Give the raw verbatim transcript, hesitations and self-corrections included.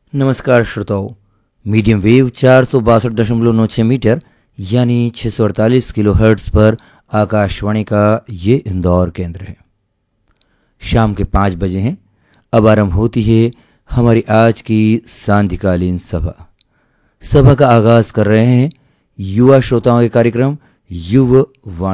नमस्कार श्रोताओं, medium wave चार सौ बासठ दशमलव नौ छः मीटर यानी छः सौ अड़तालीस किलो हर्ट्स पर आकाशवाणी का ये इंदौर केंद्र है। शाम के पाँच बजे हैं। अब आरंभ होती है हमारी आज की सांध्यकालीन सभा। सभा का आगाज कर रहे हैं युवा श्रोताओं के कार्यक्रम युव वाणी।